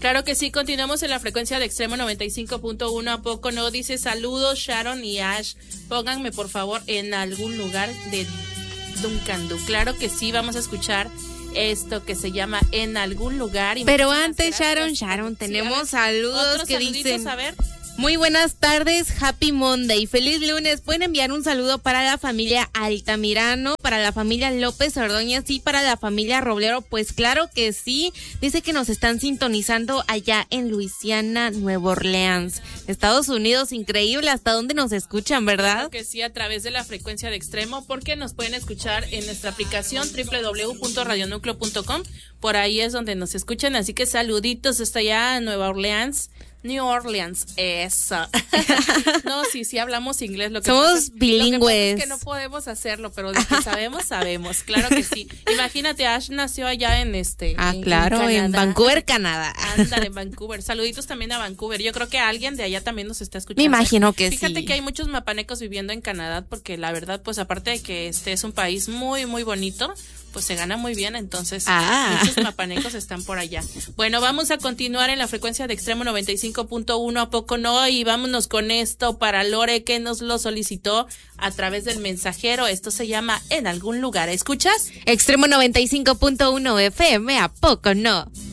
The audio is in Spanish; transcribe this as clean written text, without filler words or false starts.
Claro que sí, continuamos en la frecuencia de Extremo 95.1. ¿A poco no? Dice saludos Sharon y Ash. Pónganme por favor en algún lugar de Duncan Du. Claro que sí, vamos a escuchar esto que se llama En algún lugar. Y pero antes, Sharon, tenemos saludos que dicen... A ver. Muy buenas tardes, Happy Monday, feliz lunes. Pueden enviar un saludo para la familia Altamirano, para la familia López Ordóñez y para la familia Roblero. Pues claro que sí, dice que nos están sintonizando allá en Luisiana, Nueva Orleans, Estados Unidos. Increíble hasta dónde nos escuchan, ¿verdad? Claro que sí, a través de la frecuencia de Extremo, porque nos pueden escuchar en nuestra aplicación www.radionucleo.com. Por ahí es donde nos escuchan, así que saluditos hasta allá en Nueva Orleans. New Orleans, eso. No, sí hablamos inglés. Lo que somos bilingües. Lo que pasa es que no podemos hacerlo, pero de que sabemos, claro que sí. Imagínate, Ash nació allá en claro, en Vancouver, Canadá. Ándale, en Vancouver. Saluditos también a Vancouver. Yo creo que alguien de allá también nos está escuchando. Me imagino que Fíjate sí. que hay muchos mapanecos viviendo en Canadá, porque la verdad, pues aparte de que es un país muy, muy bonito, pues se gana muy bien, entonces muchos mapanecos están por allá. Bueno, vamos a continuar en la frecuencia de Extremo 95.1, ¿a poco no? Y vámonos con esto para Lore, que nos lo solicitó a través del mensajero. Esto se llama En algún lugar. ¿Escuchas? Extremo 95.1 FM, ¿a poco no?